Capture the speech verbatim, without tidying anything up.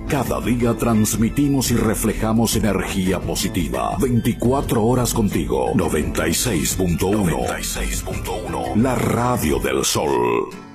Cada día transmitimos y reflejamos energía positiva. veinticuatro horas contigo. noventa y seis punto uno. noventa y seis punto uno. La radio del sol.